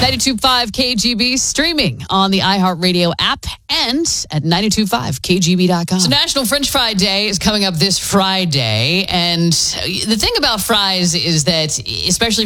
92.5 KGB, streaming on the iHeartRadio app and at 92.5kgb.com. So National French Fry Day is coming up this Friday. And the thing about fries is that, especially